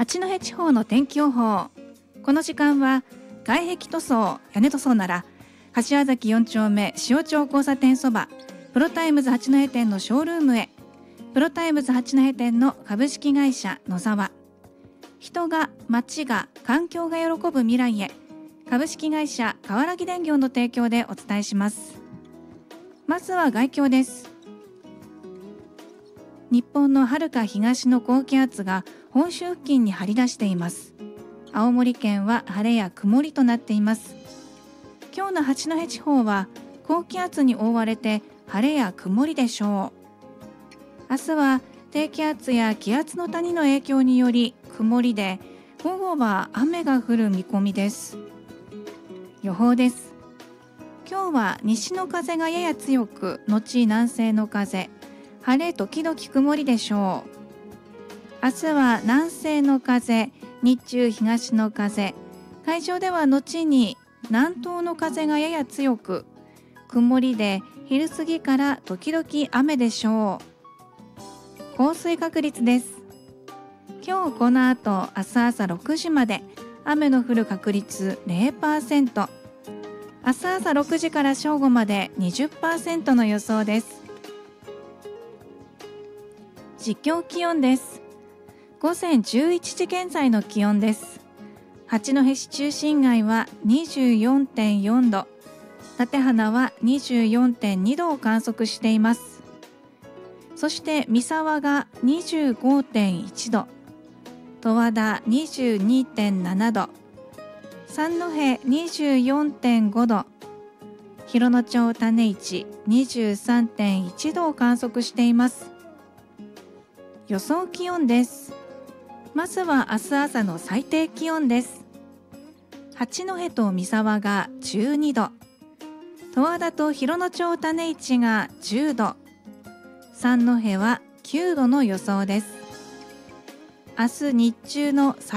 八戸地方の天気予報。この時間は外壁塗装、屋根塗装なら柏崎4丁目塩町交差点そばプロタイムズ八戸店のショールームへ。プロタイムズ八戸店の株式会社野沢。人が、街が、環境が喜ぶ未来へ。株式会社川原木電業の提供でお伝えします。まずは概況です。日本の遥か東の高気圧が本州付近に張り出しています。青森県は晴れや曇りとなっています。今日の八戸地方は高気圧に覆われて晴れや曇りでしょう。明日は低気圧や気圧の谷の影響により曇りで、午後は雨が降る見込みです。予報です。今日は西の風がやや強く、後南西の風、晴れ時々曇りでしょう。明日は南西の風、日中東の風、海上では後に南東の風がやや強く、曇りで昼過ぎから時々雨でしょう。降水確率です。今日この後、明日朝6時まで雨の降る確率 0%、明日朝6時から正午まで 20% の予想です。実況気温です。午前11時現在の気温です。八戸市中心街は 24.4 度、館鼻は 24.2 度を観測しています。そして三沢が 25.1 度、十和田 22.7 度、三戸 24.5 度、洋野町種市 23.1 度を観測しています。予想気温です。まずは明日朝の最低気温です。八戸と三沢が12度、十和田と洋野町種市が10度、三戸は9度の予想です。明日日中の最